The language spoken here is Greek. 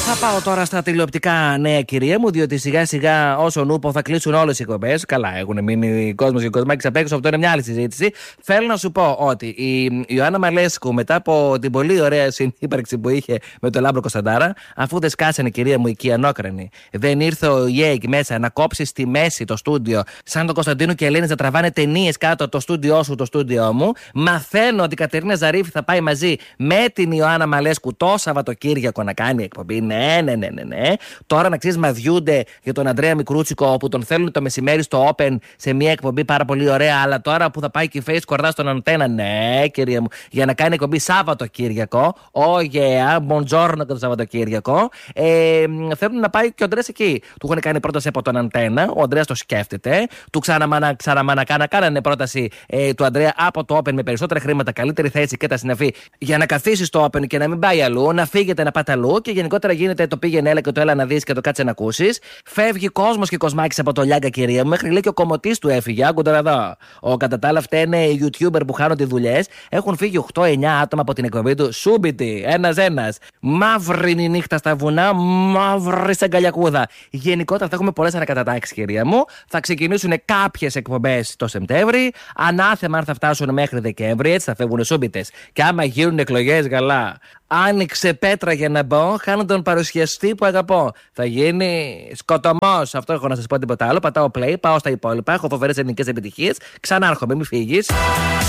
Θα πάω τώρα στα τηλεοπτικά νέα, κυρία μου, διότι σιγά σιγά όσο νούπο θα κλείσουν όλες οι εκπομπές. Καλά, έχουν μείνει κόσμος και κοσμάκης απ' έξω, αυτό είναι μια άλλη συζήτηση. Θέλω να σου πω ότι η Ιωάννα Μαλέσκου, μετά από την πολύ ωραία συνύπαρξη που είχε με τον Λάμπρο Κωνσταντάρα, αφού δεν σκάσανε, κυρία μου, οι Κιανόκρανοι, δεν ήρθε ο ΙΕ εκεί μέσα να κόψει στη μέση το στούντιο, σαν τον Κωνσταντίνο και Ελένης να τραβάνε ταινίες κάτω το στούντιό σου, το στούντιό μου. Μαθαίνω ότι η Κατερίνα Ζαρίφη θα πάει μαζί με την Ιωάννα Μαλέσκου το Σαββατοκύριακο να κάνει εκπομπή. Ναι. Τώρα να ξέρεις, μαδιούνται για τον Ανδρέα Μικρούτσικο, όπου τον θέλουν το μεσημέρι στο Open σε μια εκπομπή πάρα πολύ ωραία. Αλλά τώρα που θα πάει και η Face Κορδά στον Αντένα, ναι, κυρία μου, για να κάνει εκπομπή Σάββατοκύριακο. Buongiorno και το Σαββατοκύριακο. Θέλουν να πάει και ο Ανδρέας εκεί. Του έχουν κάνει πρόταση από τον Αντένα, ο Ανδρέας το σκέφτεται. Του κάνανε πρόταση του Ανδρέα από το Open με περισσότερα χρήματα, καλύτερη θέση και τα συναφή για να καθίσει στο Open και να μην πάει αλλού, να φύγετε να πάτε αλλού και γενικότερα γίνεται το πήγαινε έλα και το έλα να δεις και το κάτσε να ακούσεις. Φεύγει κόσμος και κοσμάκης από το Λιάγκα, κυρία μου, μέχρι λέει και ο κομμωτής του έφυγε. Άκου τώρα εδώ. Κατά τα άλλα, φταίνε οι YouTuber που χάνονται δουλειές. Έχουν φύγει 8-9 άτομα από την εκπομπή του. Σούμπιτι, ένας. Μαύρη η νύχτα στα βουνά, μαύρη σαν καλιακούδα. Γενικότερα θα έχουμε πολλές ανακατατάξεις, κυρία μου. Θα ξεκινήσουν κάποιες εκπομπές το Σεπτέμβρη. Ανάθεμα αν θα φτάσουν μέχρι Δεκέμβρη, έτσι θα φεύγουν σούμπιτες. Και άμα γίνουν εκλογές, γαλά. Άνοιξε πέτρα για να μπω, χάνω τον παρουσιαστή που αγαπώ. Θα γίνει σκοτωμός. Αυτό έχω να σας πω, τίποτα άλλο. Πατάω play, πάω στα υπόλοιπα. Έχω φοβερές ελληνικές επιτυχίες. Ξανάρχομαι, μην φύγεις.